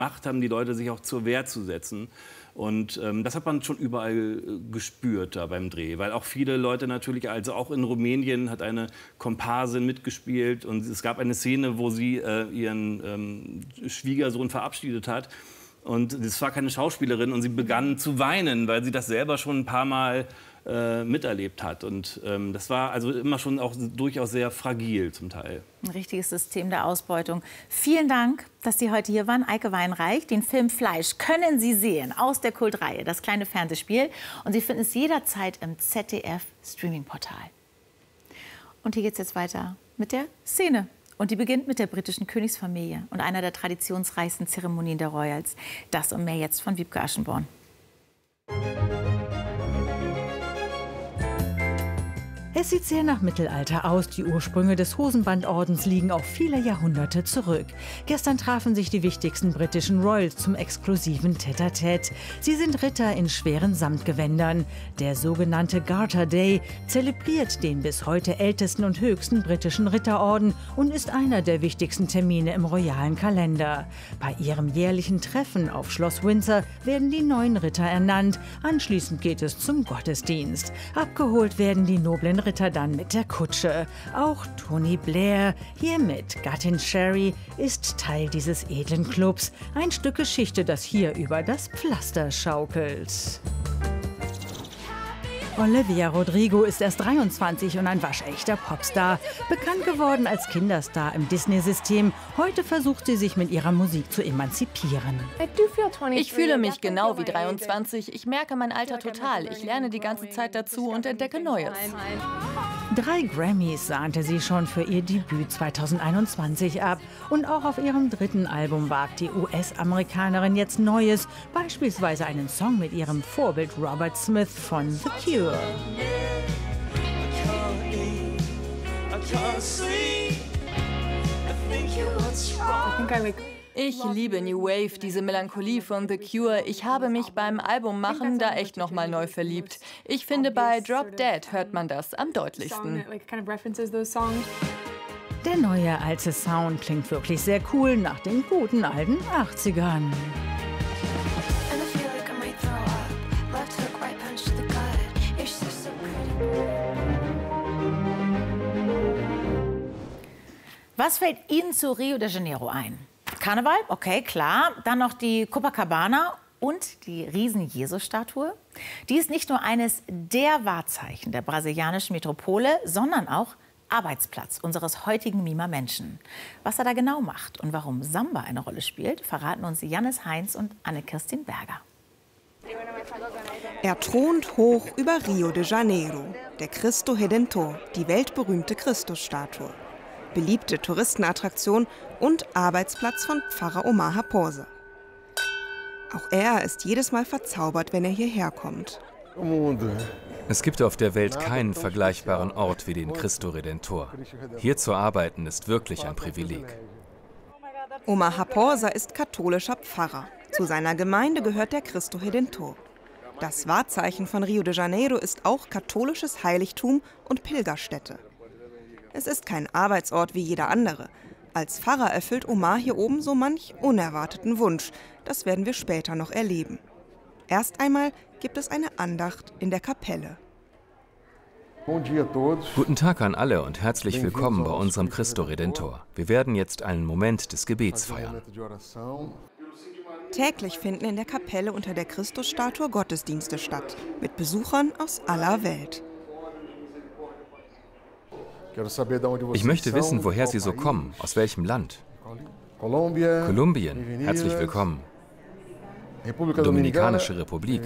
Macht haben, die Leute sich auch zur Wehr zu setzen. Und das hat man schon überall gespürt da beim Dreh, weil auch viele Leute natürlich, also auch in Rumänien hat eine Komparsin mitgespielt und es gab eine Szene, wo sie ihren Schwiegersohn verabschiedet hat. Und es war keine Schauspielerin und sie begann zu weinen, weil sie das selber schon ein paar Mal miterlebt hat. Und das war also immer schon auch durchaus sehr fragil zum Teil. Ein richtiges System der Ausbeutung. Vielen Dank, dass Sie heute hier waren. Eike Weinreich, den Film Fleisch können Sie sehen aus der Kultreihe, das kleine Fernsehspiel. Und Sie finden es jederzeit im ZDF-Streaming-Portal. Und hier geht es jetzt weiter mit der Szene. Und die beginnt mit der britischen Königsfamilie und einer der traditionsreichsten Zeremonien der Royals. Das und mehr jetzt von Wiebke Aschenborn. Es sieht sehr nach Mittelalter aus. Die Ursprünge des Hosenbandordens liegen auf viele Jahrhunderte zurück. Gestern trafen sich die wichtigsten britischen Royals zum exklusiven Tête-à-Tête. Sie sind Ritter in schweren Samtgewändern. Der sogenannte Garter Day zelebriert den bis heute ältesten und höchsten britischen Ritterorden und ist einer der wichtigsten Termine im royalen Kalender. Bei ihrem jährlichen Treffen auf Schloss Windsor werden die neuen Ritter ernannt. Anschließend geht es zum Gottesdienst. Abgeholt werden die noblen Ritter dann mit der Kutsche. Auch Tony Blair, hier mit Gattin Sherry, ist Teil dieses edlen Clubs. Ein Stück Geschichte, das hier über das Pflaster schaukelt. Olivia Rodrigo ist erst 23 und ein waschechter Popstar. Bekannt geworden als Kinderstar im Disney-System. Heute versucht sie sich mit ihrer Musik zu emanzipieren. Ich fühle mich genau wie 23. Ich merke mein Alter total. Ich lerne die ganze Zeit dazu und entdecke Neues. 3 Grammys sahnte sie schon für ihr Debüt 2021 ab. Und auch auf ihrem 3. Album wagt die US-Amerikanerin jetzt Neues. Beispielsweise einen Song mit ihrem Vorbild Robert Smith von The Cure. Ich liebe New Wave, diese Melancholie von The Cure. Ich habe mich beim Albummachen da echt noch mal neu verliebt. Ich finde, bei Drop Dead hört man das am deutlichsten. Der neue alte Sound klingt wirklich sehr cool nach den guten alten 80ern. Was fällt Ihnen zu Rio de Janeiro ein? Karneval, okay, klar. Dann noch die Copacabana und die Riesen-Jesus-Statue. Die ist nicht nur eines der Wahrzeichen der brasilianischen Metropole, sondern auch Arbeitsplatz unseres heutigen Mima-Menschen. Was er da genau macht und warum Samba eine Rolle spielt, verraten uns Jannis Heinz und Anne-Kirstin Berger. Er thront hoch über Rio de Janeiro, der Cristo Redentor, die weltberühmte Christusstatue. Beliebte Touristenattraktion und Arbeitsplatz von Pfarrer Omar Raposa. Auch er ist jedes Mal verzaubert, wenn er hierher kommt. Es gibt auf der Welt keinen vergleichbaren Ort wie den Cristo Redentor. Hier zu arbeiten ist wirklich ein Privileg. Omar Raposa ist katholischer Pfarrer. Zu seiner Gemeinde gehört der Cristo Redentor. Das Wahrzeichen von Rio de Janeiro ist auch katholisches Heiligtum und Pilgerstätte. Es ist kein Arbeitsort wie jeder andere. Als Pfarrer erfüllt Omar hier oben so manch unerwarteten Wunsch. Das werden wir später noch erleben. Erst einmal gibt es eine Andacht in der Kapelle. Guten Tag an alle und herzlich willkommen bei unserem Cristo Redentor. Wir werden jetzt einen Moment des Gebets feiern. Täglich finden in der Kapelle unter der Christusstatue Gottesdienste statt, mit Besuchern aus aller Welt. Ich möchte wissen, woher Sie so kommen, aus welchem Land. Kolumbien, herzlich willkommen. Dominikanische Republik.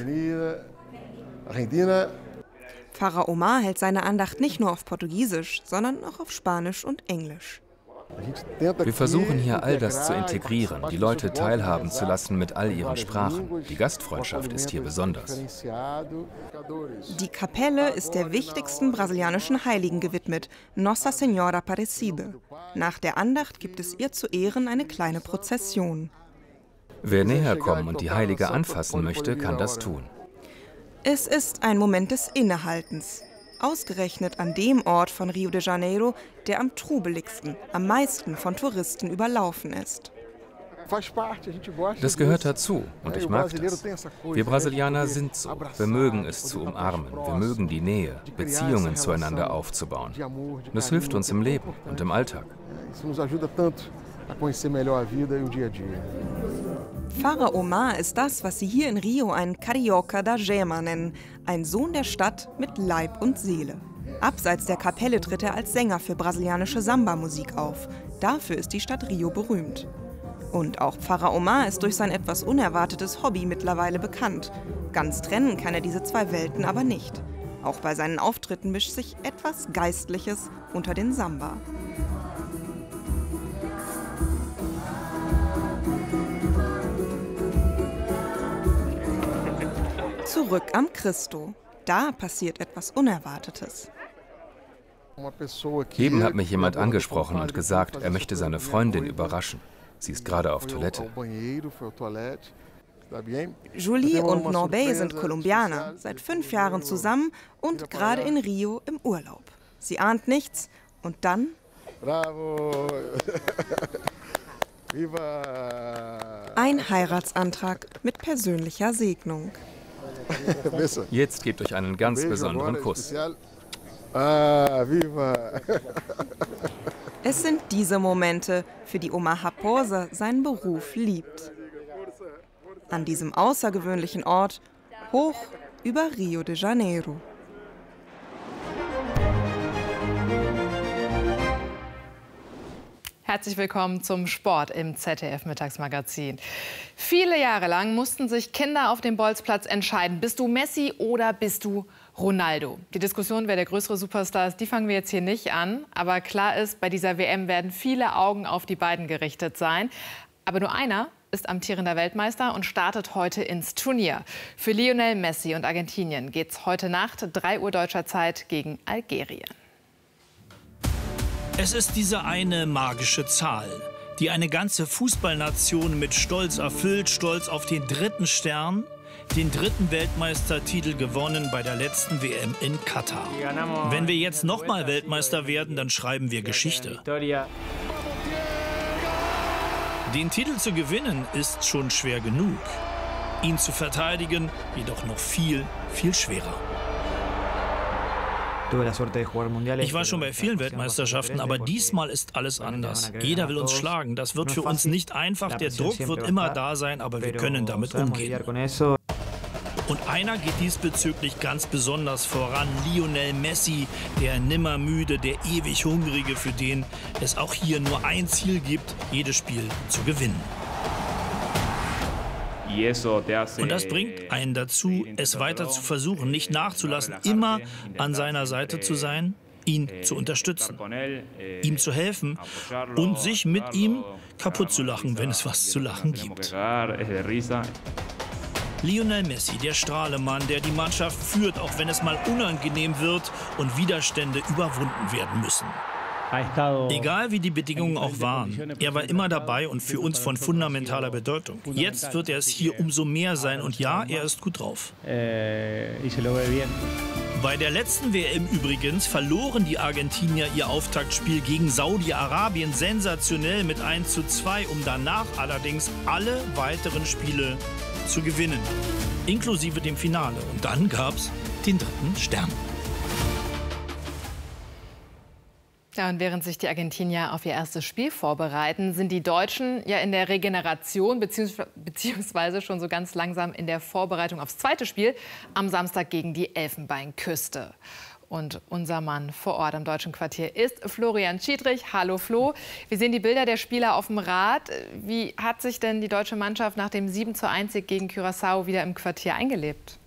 Pfarrer Omar hält seine Andacht nicht nur auf Portugiesisch, sondern auch auf Spanisch und Englisch. Wir versuchen hier all das zu integrieren, die Leute teilhaben zu lassen mit all ihren Sprachen. Die Gastfreundschaft ist hier besonders. Die Kapelle ist der wichtigsten brasilianischen Heiligen gewidmet, Nossa Senhora Aparecida. Nach der Andacht gibt es ihr zu Ehren eine kleine Prozession. Wer näher kommen und die Heilige anfassen möchte, kann das tun. Es ist ein Moment des Innehaltens. Ausgerechnet an dem Ort von Rio de Janeiro, der am trubeligsten, am meisten von Touristen überlaufen ist. Das gehört dazu und ich mag das. Wir Brasilianer sind so. Wir mögen es zu umarmen. Wir mögen die Nähe, Beziehungen zueinander aufzubauen. Das hilft uns im Leben und im Alltag. Pfarrer Omar ist das, was sie hier in Rio einen Carioca da Gema nennen. Ein Sohn der Stadt mit Leib und Seele. Abseits der Kapelle tritt er als Sänger für brasilianische Samba-Musik auf. Dafür ist die Stadt Rio berühmt. Und auch Pfarrer Omar ist durch sein etwas unerwartetes Hobby mittlerweile bekannt. Ganz trennen kann er diese zwei Welten aber nicht. Auch bei seinen Auftritten mischt sich etwas Geistliches unter den Samba. Zurück am Cristo. Da passiert etwas Unerwartetes. Eben hat mich jemand angesprochen und gesagt, er möchte seine Freundin überraschen. Sie ist gerade auf Toilette. Julie und Norbey sind Kolumbianer, seit 5 Jahren zusammen und gerade in Rio im Urlaub. Sie ahnt nichts und dann... Ein Heiratsantrag mit persönlicher Segnung. Jetzt gebt euch einen ganz besonderen Kuss. Es sind diese Momente, für die Omar Raposa seinen Beruf liebt. An diesem außergewöhnlichen Ort, hoch über Rio de Janeiro. Herzlich willkommen zum Sport im ZDF-Mittagsmagazin. Viele Jahre lang mussten sich Kinder auf dem Bolzplatz entscheiden, bist du Messi oder bist du Ronaldo? Die Diskussion, wer der größere Superstar ist, die fangen wir jetzt hier nicht an. Aber klar ist, bei dieser WM werden viele Augen auf die beiden gerichtet sein. Aber nur einer ist amtierender Weltmeister und startet heute ins Turnier. Für Lionel Messi und Argentinien geht's heute Nacht, 3 Uhr deutscher Zeit, gegen Algerien. Es ist diese eine magische Zahl, die eine ganze Fußballnation mit Stolz erfüllt, stolz auf den 3. Stern, den 3. Weltmeistertitel gewonnen bei der letzten WM in Katar. Wenn wir jetzt nochmal Weltmeister werden, dann schreiben wir Geschichte. Den Titel zu gewinnen ist schon schwer genug. Ihn zu verteidigen, jedoch noch viel, viel schwerer. Ich war schon bei vielen Weltmeisterschaften, aber diesmal ist alles anders. Jeder will uns schlagen. Das wird für uns nicht einfach. Der Druck wird immer da sein, aber wir können damit umgehen. Und einer geht diesbezüglich ganz besonders voran. Lionel Messi, der nimmermüde, der ewig Hungrige, für den es auch hier nur ein Ziel gibt, jedes Spiel zu gewinnen. Und das bringt einen dazu, es weiter zu versuchen, nicht nachzulassen, immer an seiner Seite zu sein, ihn zu unterstützen, ihm zu helfen und sich mit ihm kaputt zu lachen, wenn es was zu lachen gibt. Lionel Messi, der Strahlemann, der die Mannschaft führt, auch wenn es mal unangenehm wird und Widerstände überwunden werden müssen. Egal wie die Bedingungen auch waren, er war immer dabei und für uns von fundamentaler Bedeutung. Jetzt wird er es hier umso mehr sein und ja, er ist gut drauf. Bei der letzten WM übrigens verloren die Argentinier ihr Auftaktspiel gegen Saudi-Arabien sensationell mit 1:2, um danach allerdings alle weiteren Spiele zu gewinnen, inklusive dem Finale. Und dann gab's den 3. Stern. Ja, und während sich die Argentinier auf ihr erstes Spiel vorbereiten, sind die Deutschen ja in der Regeneration beziehungsweise schon so ganz langsam in der Vorbereitung aufs zweite Spiel am Samstag gegen die Elfenbeinküste. Und unser Mann vor Ort am Deutschen Quartier ist Florian Schiedrich. Hallo Flo, wir sehen die Bilder der Spieler auf dem Rad. Wie hat sich denn die deutsche Mannschaft nach dem 7:1 gegen Curaçao wieder im Quartier eingelebt?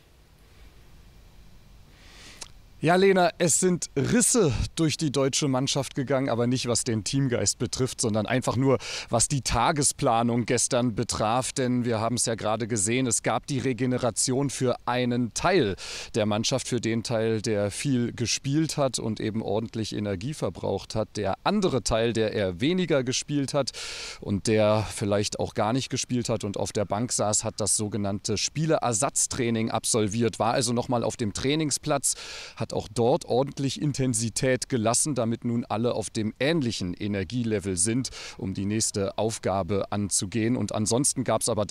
Ja, Lena, es sind Risse durch die deutsche Mannschaft gegangen, aber nicht was den Teamgeist betrifft, sondern einfach nur, was die Tagesplanung gestern betraf. Denn wir haben es ja gerade gesehen, es gab die Regeneration für einen Teil der Mannschaft, für den Teil, der viel gespielt hat und eben ordentlich Energie verbraucht hat. Der andere Teil, der eher weniger gespielt hat und der vielleicht auch gar nicht gespielt hat und auf der Bank saß, hat das sogenannte Spielerersatztraining absolviert, war also nochmal auf dem Trainingsplatz, hat hat auch dort ordentlich Intensität gelassen, damit nun alle auf dem ähnlichen Energielevel sind, um die nächste Aufgabe anzugehen. Und ansonsten gab es aber